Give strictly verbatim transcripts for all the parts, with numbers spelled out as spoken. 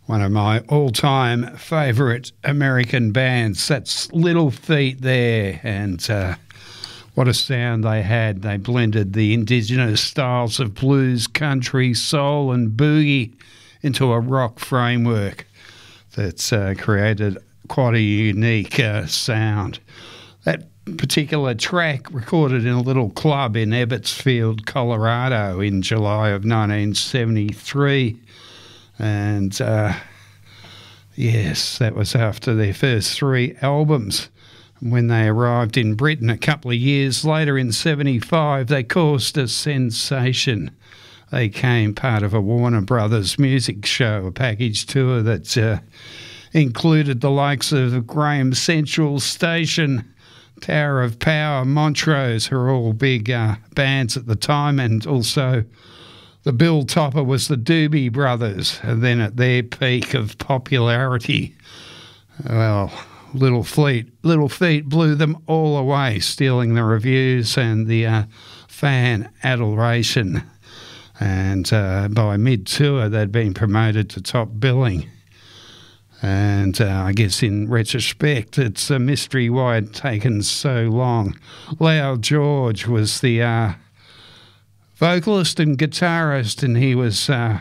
One of my all-time favourite American bands. That's Little Feat there, and uh, what a sound they had. They blended the indigenous styles of blues, country, soul and boogie into a rock framework that's uh, created quite a unique uh, sound. That particular track recorded in a little club in Ebbetsfield, Colorado in July of nineteen seventy-three. And uh, yes, that was after their first three albums. When they arrived in Britain a couple of years later in seventy-five, they caused a sensation. They became part of a Warner Brothers music show, a package tour that uh, included the likes of Graham Central Station, Tower of Power, Montrose, who were all big uh, bands at the time, and also the bill topper was the Doobie Brothers, and then at their peak of popularity, well, Little Feat, Little Feat blew them all away, stealing the reviews and the uh, fan adoration. And uh, by mid-tour, they'd been promoted to top billing. And uh, I guess in retrospect, it's a mystery why it had taken so long. Leo George was the Uh, vocalist and guitarist, and he was uh,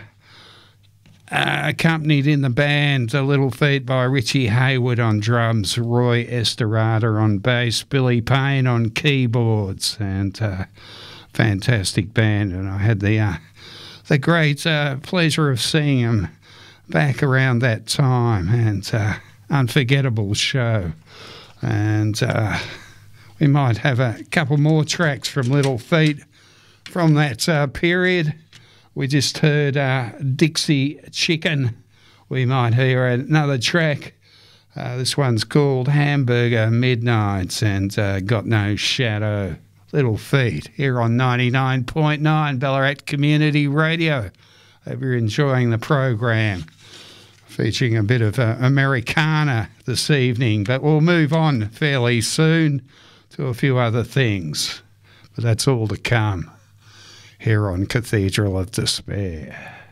uh, accompanied in the band a Little Feat by Richie Hayward on drums, Roy Estrada on bass, Billy Payne on keyboards, and uh, fantastic band. And I had the uh, the great uh, pleasure of seeing him back around that time, and uh, unforgettable show. And uh, we might have a couple more tracks from Little Feat from that uh, period. We just heard uh, Dixie Chicken. We might hear another track. Uh, this one's called Hamburger Midnights, and uh, Got No Shadow. Little Feat here on ninety-nine point nine Ballarat Community Radio. Hope you're enjoying the program. Featuring a bit of uh, Americana this evening, but we'll move on fairly soon to a few other things. But that's all to come here on Cathedral of Despair.